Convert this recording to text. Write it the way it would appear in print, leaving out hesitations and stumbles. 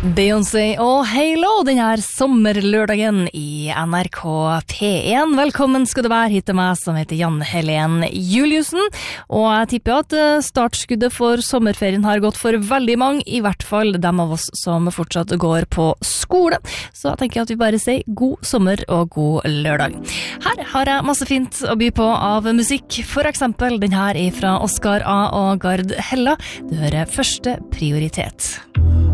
Beyoncé og Halo den her sommerlørdagen i NRK P1. Velkommen skal du være hit til meg som heter Jan Helen Juliussen. Og jeg tipper at startskuddet for sommerferien har gått for veldig mange, i hvert fall dem av oss som fortsatt går på skole. Så jeg tenker at vi bare sier god sommer og god lørdag. Her har jeg masse fint å by på av musikk. For eksempel den her fra Oscar A. og Gard Hella. Du hører Første prioritet.